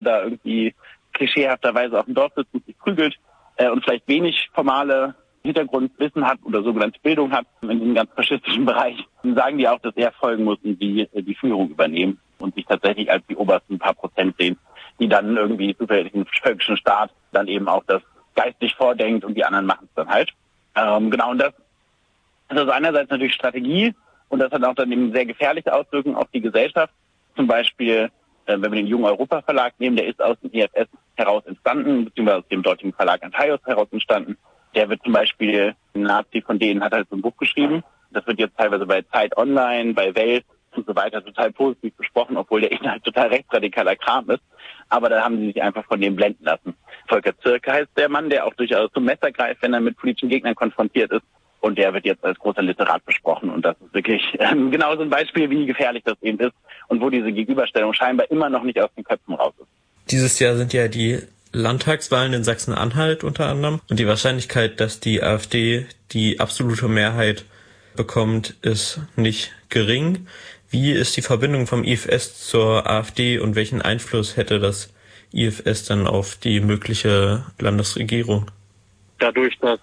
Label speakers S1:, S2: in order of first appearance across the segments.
S1: da irgendwie klischeehafterweise auf dem Dorf sitzt und sich prügelt und vielleicht wenig formale Hintergrundwissen hat oder sogenannte Bildung hat in diesem ganz faschistischen Bereich, dann sagen die auch, dass er folgen muss und die Führung übernehmen und sich tatsächlich als die obersten paar Prozent sehen, die dann irgendwie zufällig im völkischen Staat dann eben auch das geistig vordenkt und die anderen machen es dann halt. Genau, und das ist also einerseits natürlich Strategie und das hat auch dann eben sehr gefährliche Auswirkungen auf die Gesellschaft. Zum Beispiel, wenn wir den Jungen Europa Verlag nehmen, der ist aus dem IFS heraus entstanden, beziehungsweise aus dem dortigen Verlag Antaios heraus entstanden. Der wird zum Beispiel, ein Nazi von denen hat halt so ein Buch geschrieben. Das wird jetzt teilweise bei Zeit Online, bei Welt und so weiter total positiv besprochen, obwohl der Inhalt total rechtsradikaler Kram ist. Aber da haben sie sich einfach von dem blenden lassen. Volker Zierke heißt der Mann, der auch durchaus zum Messer greift, wenn er mit politischen Gegnern konfrontiert ist. Und der wird jetzt als großer Literat besprochen. Und das ist wirklich genau so ein Beispiel, wie gefährlich das eben ist und wo diese Gegenüberstellung scheinbar immer noch nicht aus den Köpfen raus ist.
S2: Dieses Jahr sind ja die Landtagswahlen in Sachsen-Anhalt unter anderem. Und die Wahrscheinlichkeit, dass die AfD die absolute Mehrheit bekommt, ist nicht gering. Wie ist die Verbindung vom IFS zur AfD und welchen Einfluss hätte das IFS dann auf die mögliche Landesregierung?
S3: Dadurch, dass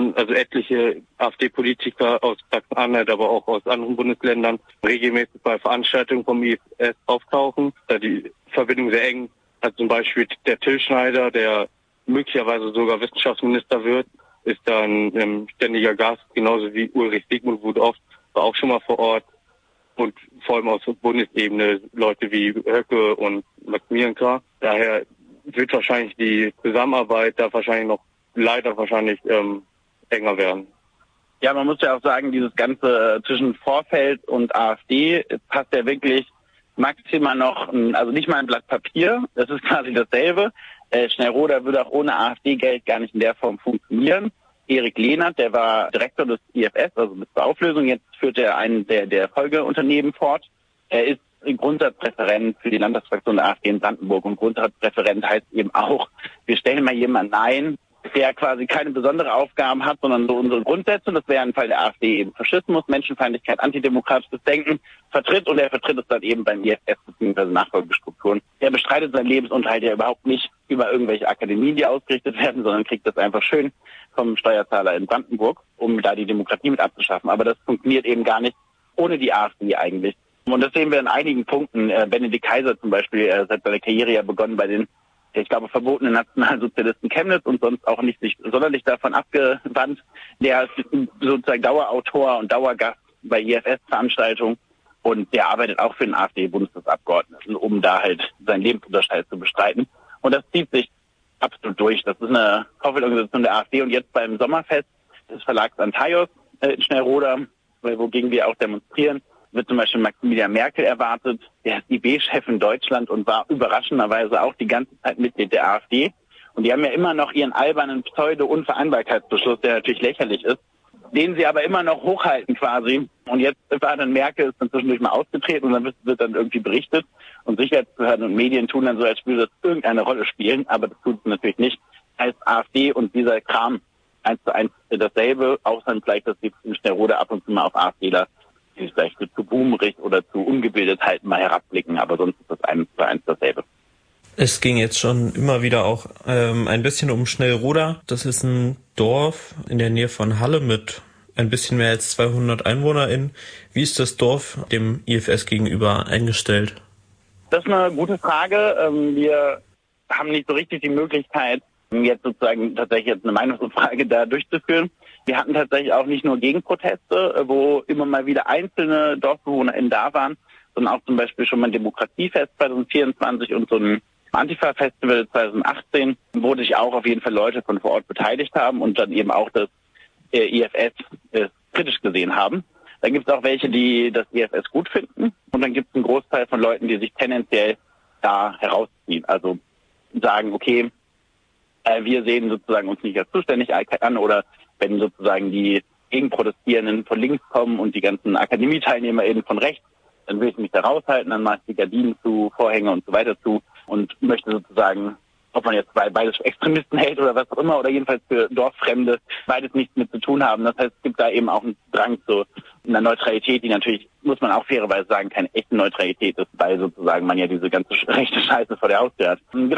S3: etliche AfD-Politiker aus Sachsen-Anhalt, aber auch aus anderen Bundesländern regelmäßig bei Veranstaltungen vom IFS auftauchen, da die Verbindung sehr eng, also zum Beispiel der Till Schneider, der möglicherweise sogar Wissenschaftsminister wird, ist dann ständiger Gast, genauso wie Ulrich Siegmund war auch schon mal vor Ort. Und vor allem aus Bundesebene Leute wie Höcke und Maximilian Krah. Daher wird wahrscheinlich die Zusammenarbeit da leider wahrscheinlich enger werden.
S1: Ja, man muss ja auch sagen, dieses Ganze zwischen Vorfeld und AfD passt ja wirklich maximal noch, also nicht mal ein Blatt Papier, das ist quasi dasselbe. Schnellroda würde auch ohne AfD-Geld gar nicht in der Form funktionieren. Erik Lehnert, der war Direktor des IFS, also bis zur Auflösung. Jetzt führt er einen der Folgeunternehmen fort. Er ist Grundsatzreferent für die Landtagsfraktion der AfD in Brandenburg. Und Grundsatzreferent heißt eben auch, wir stellen mal jemanden ein, der quasi keine besondere Aufgaben hat, sondern so unsere Grundsätze, und das wäre im Fall der AfD eben Faschismus, Menschenfeindlichkeit, antidemokratisches Denken, vertritt, und er vertritt es dann eben beim IFS bzw. Nachfolgestrukturen. Er bestreitet seinen Lebensunterhalt ja überhaupt nicht über irgendwelche Akademien, die ausgerichtet werden, sondern kriegt das einfach schön vom Steuerzahler in Brandenburg, um da die Demokratie mit abzuschaffen. Aber das funktioniert eben gar nicht ohne die AfD eigentlich. Und das sehen wir in einigen Punkten. Benedikt Kaiser zum Beispiel hat seine Karriere ja begonnen bei den, ich glaube, verbotenen Nationalsozialisten Chemnitz und sonst auch nicht sich sonderlich davon abgewandt. Der ist sozusagen Dauerautor und Dauergast bei IFS-Veranstaltungen und der arbeitet auch für den AfD-Bundestagsabgeordneten, um da halt seinen Lebensunterhalt zu bestreiten. Und das zieht sich absolut durch. Das ist eine Vorfeldorganisation der AfD, und jetzt beim Sommerfest des Verlags Antaios in Schnellroda, wogegen wir auch demonstrieren, wird zum Beispiel Maximilian Merkel erwartet. Der ist IB-Chef in Deutschland und war überraschenderweise auch die ganze Zeit Mitglied der AfD. Und die haben ja immer noch ihren albernen Pseudo-Unvereinbarkeitsbeschluss, der natürlich lächerlich ist, den sie aber immer noch hochhalten quasi. Und jetzt war dann Merkel, ist dann zwischendurch mal ausgetreten und dann wird dann irgendwie berichtet. Und Sicherheitsbehörden und Medien tun dann so, als würde das irgendeine Rolle spielen, aber das tut es natürlich nicht. Das heißt, AfD und dieser Kram 1:1 dasselbe, außer vielleicht, dass die in Schnellroda ab und zu mal auf AfDler, die sich vielleicht zu buhmerig oder zu ungebildet halten, mal herabblicken, aber sonst ist das 1:1 dasselbe.
S2: Es ging jetzt schon immer wieder auch ein bisschen um Schnellroda. Das ist ein Dorf in der Nähe von Halle mit ein bisschen mehr als 200 EinwohnerInnen. Wie ist das Dorf dem IFS gegenüber eingestellt?
S1: Das ist eine gute Frage. Wir haben nicht so richtig die Möglichkeit, jetzt sozusagen tatsächlich jetzt eine Meinungsumfrage da durchzuführen. Wir hatten tatsächlich auch nicht nur Gegenproteste, wo immer mal wieder einzelne DorfbewohnerInnen da waren, sondern auch zum Beispiel schon mal ein Demokratiefest 2024 und so ein Antifa-Festival 2018, wo sich auch auf jeden Fall Leute von vor Ort beteiligt haben und dann eben auch das IFS kritisch gesehen haben. Dann gibt es auch welche, die das IFS gut finden, und dann gibt es einen Großteil von Leuten, die sich tendenziell da herausziehen. Also sagen, okay, wir sehen sozusagen uns nicht als zuständig an, oder wenn sozusagen die Gegenprotestierenden von links kommen und die ganzen Akademieteilnehmer von rechts, dann will ich mich da raushalten, dann mache ich die Gardinen zu, Vorhänge und so weiter zu und möchte sozusagen, ob man jetzt beides für Extremisten hält oder was auch immer, oder jedenfalls für Dorffremde, beides nichts mit zu tun haben. Das heißt, es gibt da eben auch einen Drang zu einer Neutralität, die natürlich, muss man auch fairerweise sagen, keine echte Neutralität ist, weil sozusagen man ja diese ganze rechte Scheiße vor der Haustür hat. Genau,